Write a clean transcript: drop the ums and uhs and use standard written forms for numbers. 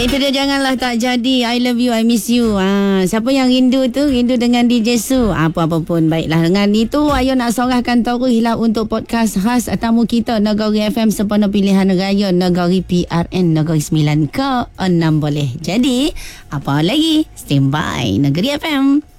Itu dia, janganlah tak jadi. I love you, I miss you. Siapa yang rindu tu? Rindu dengan DJ Su. Apa-apa pun. Baiklah. Dengan itu, ayo nak sorahkan Taruhlah untuk podcast khas tamu kita Negeri FM sempena pilihan raya Negeri PRN Negeri 9 ke 6 boleh. Jadi, apa lagi? Stand by Negeri FM.